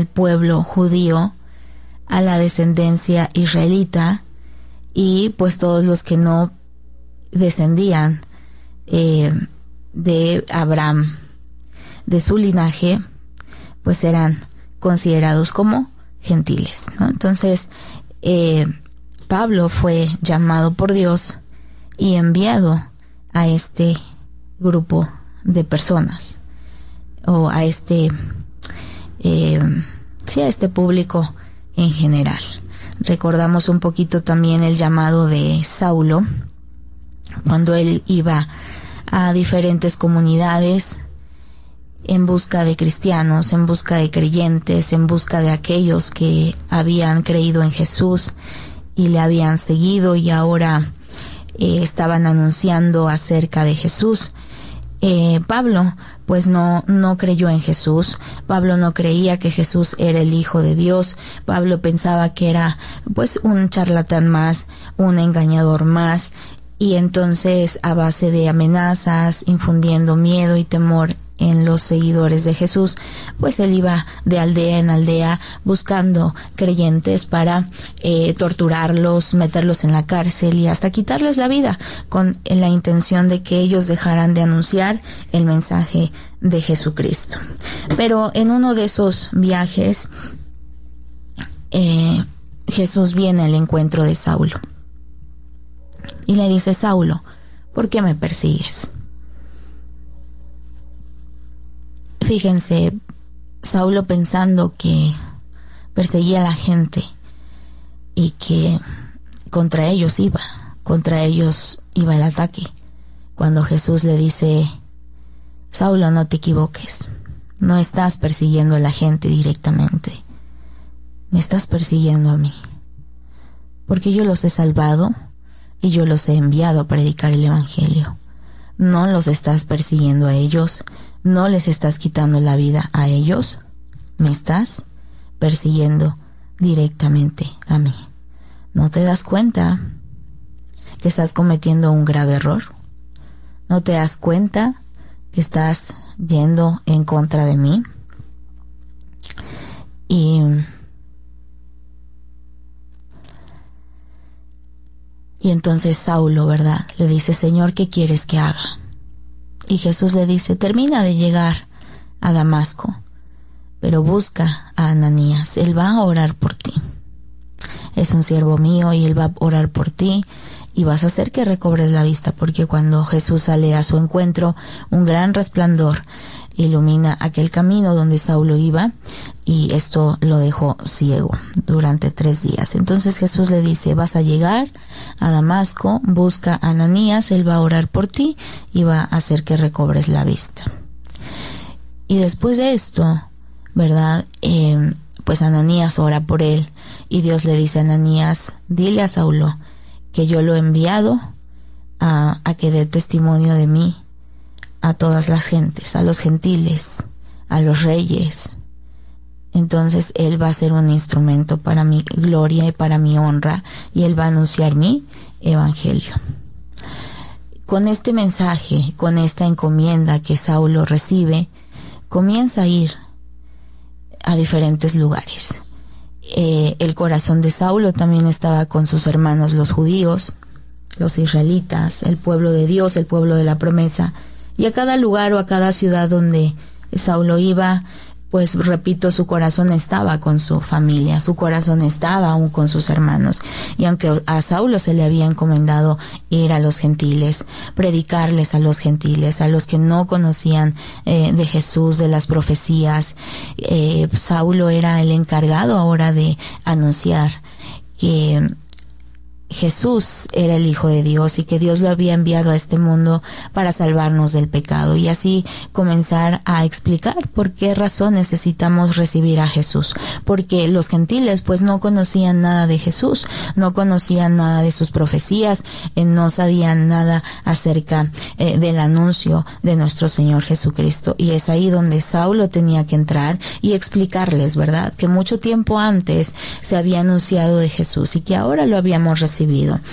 al pueblo judío, a la descendencia israelita, y pues todos los que no descendían de Abraham, de su linaje, pues eran considerados como gentiles, ¿no? Entonces Pablo fue llamado por Dios y enviado a este grupo de personas, o a este público en general. Recordamos un poquito también el llamado de Saulo, cuando él iba a diferentes comunidades en busca de cristianos, en busca de creyentes, en busca de aquellos que habían creído en Jesús y le habían seguido y ahora estaban anunciando acerca de Jesús. Pablo pues no creyó en Jesús. Pablo no creía que Jesús era el Hijo de Dios. Pablo pensaba que era pues un charlatán más, un engañador más, y entonces a base de amenazas, infundiendo miedo y temor en los seguidores de Jesús, pues él iba de aldea en aldea buscando creyentes para torturarlos, meterlos en la cárcel y hasta quitarles la vida, con la intención de que ellos dejaran de anunciar el mensaje de Jesucristo. Pero en uno de esos viajes Jesús viene al encuentro de Saulo y le dice: Saulo, ¿por qué me persigues? Fíjense, Saulo pensando que perseguía a la gente y que contra ellos iba el ataque, cuando Jesús le dice: Saulo, no te equivoques, no estás persiguiendo a la gente directamente, me estás persiguiendo a mí, porque yo los he salvado y yo los he enviado a predicar el evangelio. No los estás persiguiendo a ellos, no les estás quitando la vida a ellos, me estás persiguiendo directamente a mí. ¿No te das cuenta que estás cometiendo un grave error? ¿No te das cuenta que estás yendo en contra de mí? Y entonces Saulo, ¿verdad?, le dice: Señor, ¿qué quieres que haga? Y Jesús le dice: termina de llegar a Damasco, pero busca a Ananías, él va a orar por ti. Es un siervo mío y él va a orar por ti y vas a hacer que recobres la vista, porque cuando Jesús sale a su encuentro, un gran resplandor ilumina aquel camino donde Saulo iba, y esto lo dejó ciego durante 3 días. Entonces Jesús le dice: vas a llegar a Damasco, busca a Ananías, él va a orar por ti y va a hacer que recobres la vista. Y después de esto, ¿verdad?, pues Ananías ora por él y Dios le dice a Ananías: dile a Saulo que yo lo he enviado a que dé testimonio de mí a todas las gentes, a los gentiles, a los reyes. Entonces él va a ser un instrumento para mi gloria y para mi honra, y él va a anunciar mi evangelio. Con este mensaje, con esta encomienda que Saulo recibe, comienza a ir a diferentes lugares. El corazón de Saulo también estaba con sus hermanos los judíos, los israelitas, el pueblo de Dios, el pueblo de la promesa. Y a cada lugar o a cada ciudad donde Saulo iba, pues repito, su corazón estaba con su familia, su corazón estaba aún con sus hermanos. Y aunque a Saulo se le había encomendado ir a los gentiles, predicarles a los gentiles, a los que no conocían de Jesús, de las profecías, Saulo era el encargado ahora de anunciar que Jesús era el Hijo de Dios y que Dios lo había enviado a este mundo para salvarnos del pecado, y así comenzar a explicar por qué razón necesitamos recibir a Jesús, porque los gentiles pues no conocían nada de Jesús, no conocían nada de sus profecías, no sabían nada acerca del anuncio de nuestro Señor Jesucristo, y es ahí donde Saulo tenía que entrar y explicarles, ¿verdad?, que mucho tiempo antes se había anunciado de Jesús y que ahora lo habíamos recibido.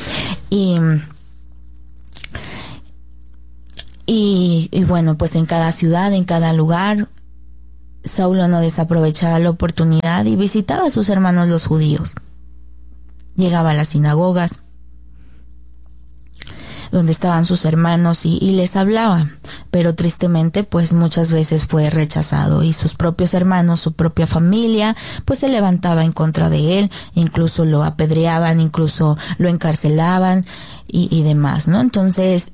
Y bueno, pues en cada ciudad, en cada lugar, Saulo no desaprovechaba la oportunidad ¿verdad? Y visitaba a sus hermanos los judíos. Llegaba a las sinagogas donde estaban sus hermanos y les hablaba, pero tristemente pues muchas veces fue rechazado y sus propios hermanos, su propia familia pues se levantaba en contra de él, incluso lo apedreaban, incluso lo encarcelaban y demás, ¿no? Entonces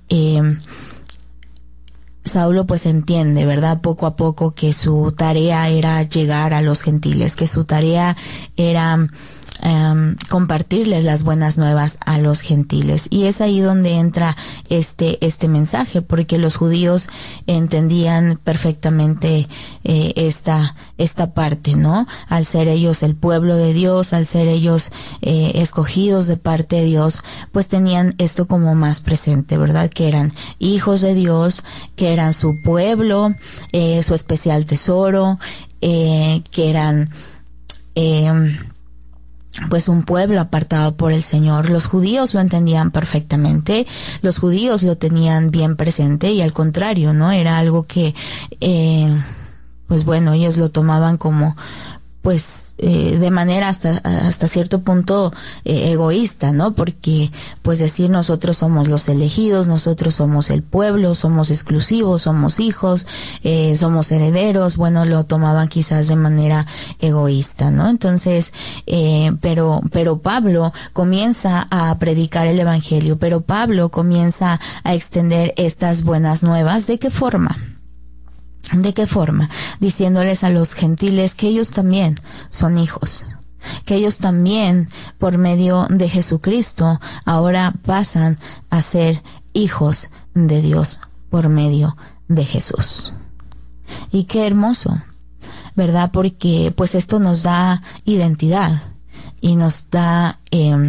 Saulo pues entiende, ¿verdad? Poco a poco que su tarea era llegar a los gentiles, que su tarea era compartirles las buenas nuevas a los gentiles, y es ahí donde entra este mensaje, porque los judíos entendían perfectamente esta parte, ¿no? Al ser ellos el pueblo de Dios, al ser ellos escogidos de parte de Dios, pues tenían esto como más presente, ¿verdad? Que eran hijos de Dios, que eran su pueblo, su especial tesoro, que eran pues un pueblo apartado por el Señor. Los judíos lo entendían perfectamente, los judíos lo tenían bien presente, y al contrario, ¿no? Era algo que, pues bueno, ellos lo tomaban como, pues, de manera hasta cierto punto egoísta, ¿no? Porque, pues decir nosotros somos los elegidos, nosotros somos el pueblo, somos exclusivos, somos hijos, somos herederos, bueno, lo tomaban quizás de manera egoísta, ¿no? Entonces, pero Pablo comienza a predicar el evangelio, pero Pablo comienza a extender estas buenas nuevas. ¿De qué forma? ¿De qué forma? Diciéndoles a los gentiles que ellos también son hijos, que ellos también, por medio de Jesucristo, ahora pasan a ser hijos de Dios por medio de Jesús. Y qué hermoso, ¿verdad? Porque pues esto nos da identidad y nos da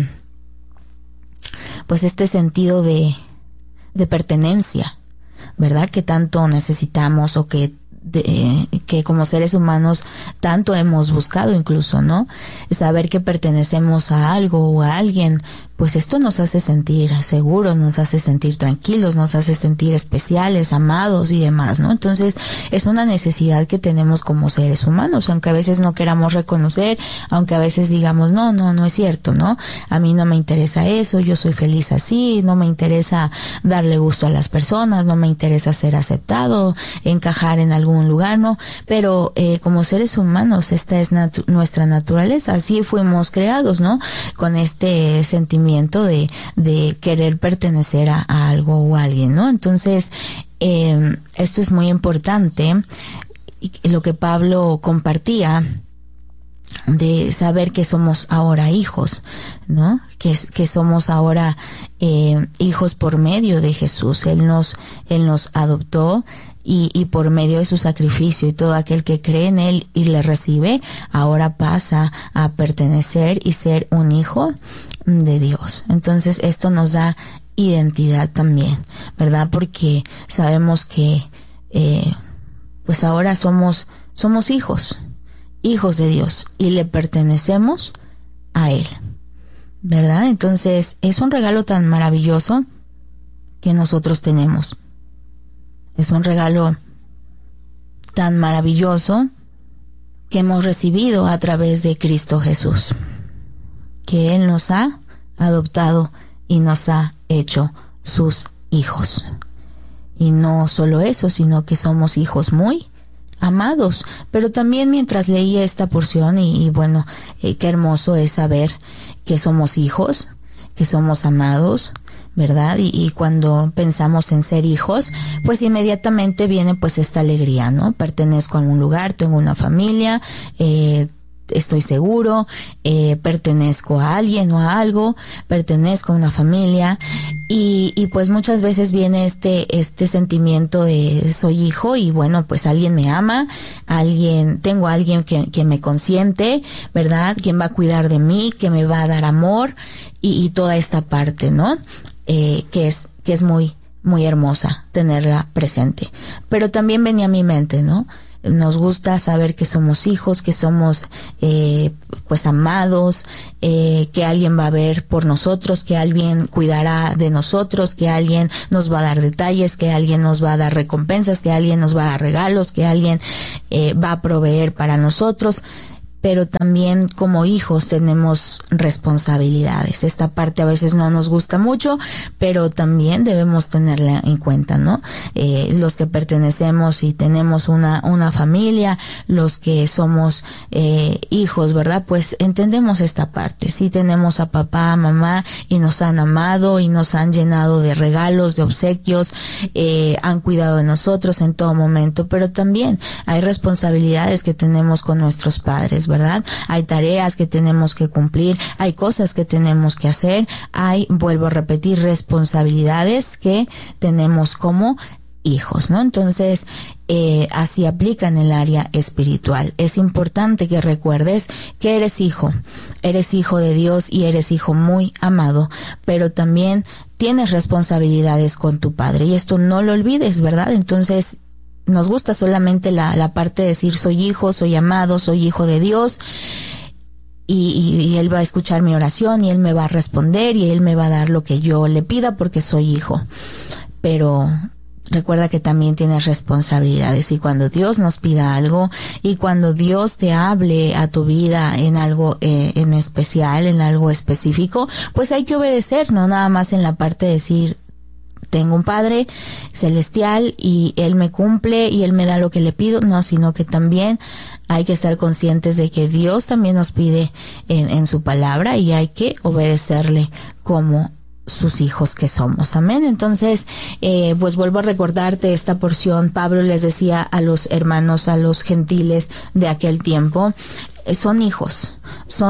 pues este sentido de pertenencia, ¿verdad? Que tanto necesitamos, o que como seres humanos tanto hemos buscado, incluso, ¿no? Saber que pertenecemos a algo o a alguien, pues esto nos hace sentir seguros, nos hace sentir tranquilos, nos hace sentir especiales, amados y demás, ¿no? Entonces es una necesidad que tenemos como seres humanos, aunque a veces no queramos reconocer, aunque a veces digamos, no es cierto, ¿no? A mí no me interesa eso, yo soy feliz así, no me interesa darle gusto a las personas, no me interesa ser aceptado, encajar en algún lugar, ¿no? Pero como seres humanos, esta es nuestra naturaleza, así fuimos creados, ¿no? Con este sentimiento de querer pertenecer a algo o a alguien, ¿no? Entonces, esto es muy importante, lo que Pablo compartía, de saber que somos ahora hijos, ¿no? Que somos ahora hijos por medio de Jesús. Él nos adoptó, y por medio de su sacrificio, y todo aquel que cree en él y le recibe, ahora pasa a pertenecer y ser un hijo de Dios. Entonces esto nos da identidad también, ¿verdad? Porque sabemos que pues ahora somos hijos de Dios, y le pertenecemos a él, ¿verdad? Entonces es un regalo tan maravilloso que nosotros tenemos. Es un regalo tan maravilloso que hemos recibido a través de Cristo Jesús, que Él nos ha adoptado y nos ha hecho sus hijos. Y no solo eso, sino que somos hijos muy amados. Pero también, mientras leía esta porción, y bueno, qué hermoso es saber que somos hijos, que somos amados, ¿verdad? Y cuando pensamos en ser hijos, pues inmediatamente viene pues esta alegría, ¿no? Pertenezco a un lugar, tengo una familia, estoy seguro, pertenezco a alguien o a algo, pertenezco a una familia, y pues muchas veces viene este sentimiento de soy hijo, y bueno, pues alguien me ama, tengo a alguien que me consiente, ¿verdad? Quien va a cuidar de mí, que me va a dar amor, y toda esta parte, ¿no? Que es muy, muy hermosa tenerla presente. Pero también venía a mi mente, ¿no? Nos gusta saber que somos hijos, que somos pues amados, que alguien va a ver por nosotros, que alguien cuidará de nosotros, que alguien nos va a dar detalles, que alguien nos va a dar recompensas, que alguien nos va a dar regalos, que alguien va a proveer para nosotros. pero también como hijos tenemos responsabilidades. Esta parte a veces no nos gusta mucho, pero también debemos tenerla en cuenta, ¿no? Los que pertenecemos y tenemos una familia, los que somos hijos, ¿verdad? Pues entendemos esta parte. Sí tenemos a papá, mamá y nos han amado y nos han llenado de regalos, de obsequios, han cuidado de nosotros en todo momento, pero también hay responsabilidades que tenemos con nuestros padres, ¿verdad? Hay tareas que tenemos que cumplir, hay cosas que tenemos que hacer, vuelvo a repetir, responsabilidades que tenemos como hijos, ¿no? Entonces, así aplica en el área espiritual. Es importante que recuerdes que eres hijo de Dios y eres hijo muy amado, pero también tienes responsabilidades con tu padre y esto no lo olvides, ¿verdad? Entonces, nos gusta solamente la parte de decir soy hijo, soy amado, soy hijo de Dios y Él va a escuchar mi oración y Él me va a responder y Él me va a dar lo que yo le pida porque soy hijo. Pero recuerda que también tienes responsabilidades y cuando Dios nos pida algo y cuando Dios te hable a tu vida en algo en especial, en algo específico, pues hay que obedecer, no nada más en la parte de decir tengo un Padre celestial y Él me cumple y Él me da lo que le pido, no, sino que también hay que estar conscientes de que Dios también nos pide en su palabra y hay que obedecerle como sus hijos que somos. Amén. Entonces, pues vuelvo a recordarte esta porción. Pablo les decía a los hermanos, a los gentiles de aquel tiempo, son hijos,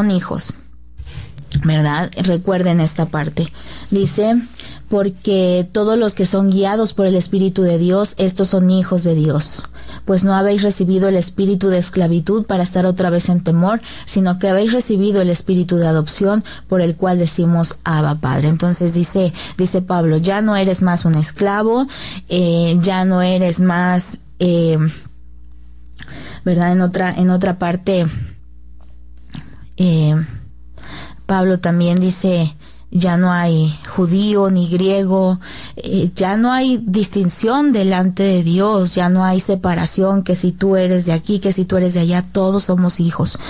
¿verdad? Recuerden esta parte. Dice, porque todos los que son guiados por el Espíritu de Dios, estos son hijos de Dios. Pues no habéis recibido el espíritu de esclavitud para estar otra vez en temor, sino que habéis recibido el espíritu de adopción por el cual decimos Abba Padre. Entonces dice Pablo, ya no eres más un esclavo, ya no eres más, ¿verdad? En otra parte, Pablo también dice, ya no hay judío ni griego, ya no hay distinción delante de Dios, ya no hay separación, que si tú eres de aquí, que si tú eres de allá, todos somos hijos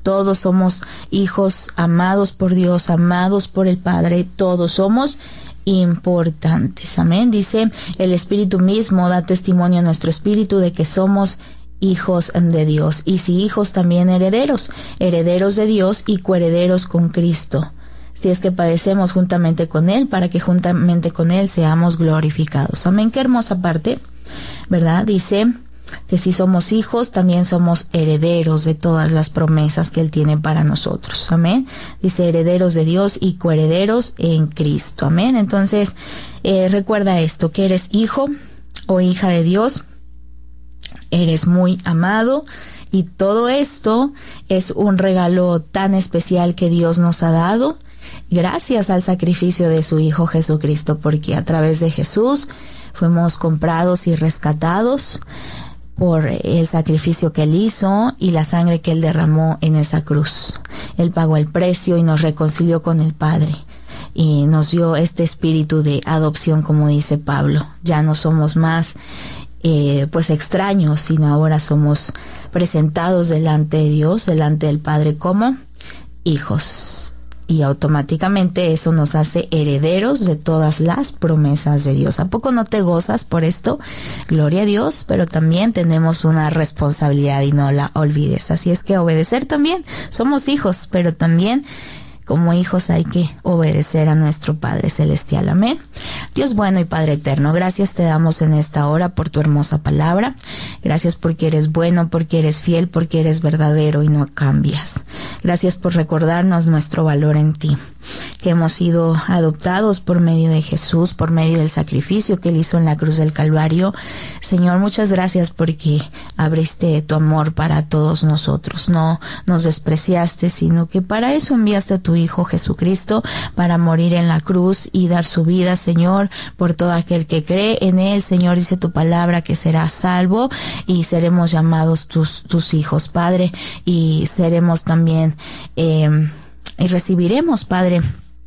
amados por Dios, amados por el Padre, todos somos importantes. Amén. Dice, el Espíritu mismo da testimonio a nuestro espíritu de que somos hijos de Dios, y si hijos también herederos de Dios y coherederos con Cristo, si es que padecemos juntamente con Él, para que juntamente con Él seamos glorificados. Amén. Qué hermosa parte, ¿verdad? Dice que si somos hijos, también somos herederos de todas las promesas que Él tiene para nosotros. Amén. Dice herederos de Dios y coherederos en Cristo. Amén. Entonces, recuerda esto, que eres hijo o hija de Dios, eres muy amado, y todo esto es un regalo tan especial que Dios nos ha dado gracias al sacrificio de su Hijo Jesucristo, porque a través de Jesús fuimos comprados y rescatados por el sacrificio que Él hizo y la sangre que Él derramó en esa cruz. Él pagó el precio y nos reconcilió con el Padre y nos dio este espíritu de adopción, como dice Pablo. Ya no somos más pues extraños, sino ahora somos presentados delante de Dios, delante del Padre, como hijos. Y automáticamente eso nos hace herederos de todas las promesas de Dios. ¿A poco no te gozas por esto? Gloria a Dios, pero también tenemos una responsabilidad y no la olvides. Así es que obedecer también. Somos hijos, pero también como hijos hay que obedecer a nuestro Padre Celestial. Amén. Dios bueno y Padre eterno, gracias te damos en esta hora por tu hermosa palabra. Gracias porque eres bueno, porque eres fiel, porque eres verdadero y no cambias. Gracias por recordarnos nuestro valor en ti, que hemos sido adoptados por medio de Jesús, por medio del sacrificio que Él hizo en la cruz del Calvario. Señor, muchas gracias porque abriste tu amor para todos nosotros. No nos despreciaste, sino que para eso enviaste a tu Hijo Jesucristo, para morir en la cruz y dar su vida, Señor, por todo aquel que cree en Él. Señor, dice tu palabra que será salvo y seremos llamados tus hijos, Padre, y seremos también y recibiremos, Padre,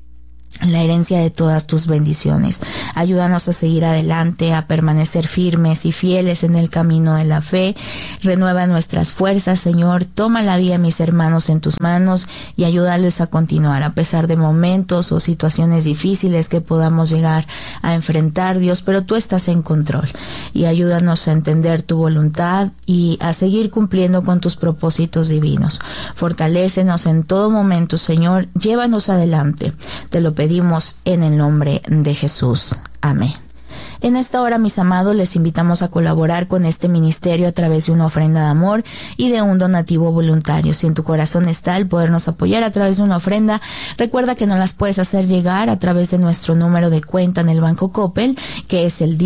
la herencia de todas tus bendiciones. Ayúdanos a seguir adelante, a permanecer firmes y fieles en el camino de la fe. Renueva nuestras fuerzas, Señor. Toma la vida de mis hermanos en tus manos y ayúdales a continuar a pesar de momentos o situaciones difíciles que podamos llegar a enfrentar, Dios, pero tú estás en control y ayúdanos a entender tu voluntad y a seguir cumpliendo con tus propósitos divinos. Fortalécenos en todo momento, Señor. Llévanos adelante. Te lo pedimos en el nombre de Jesús. Amén. En esta hora, mis amados, les invitamos a colaborar con este ministerio a través de una ofrenda de amor y de un donativo voluntario. Si en tu corazón está el podernos apoyar a través de una ofrenda, recuerda que nos las puedes hacer llegar a través de nuestro número de cuenta en el Banco Coppel, que es el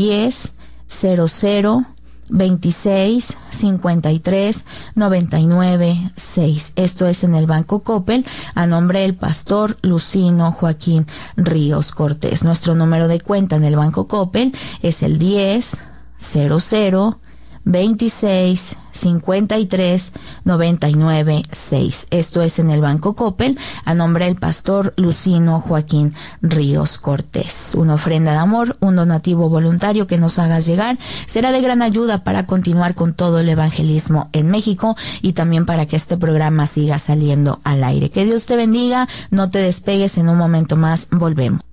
10-00-26-53-99-6. Esto es en el Banco Coppel, a nombre del pastor Lucino Joaquín Ríos Cortés. Nuestro número de cuenta en el Banco Coppel es el 10-00-26-53-99-6. Esto es en el Banco Coppel, a nombre del pastor Lucino Joaquín Ríos Cortés. Una ofrenda de amor, un donativo voluntario que nos hagas llegar, será de gran ayuda para continuar con todo el evangelismo en México y también para que este programa siga saliendo al aire. Que Dios te bendiga, no te despegues, en un momento más volvemos.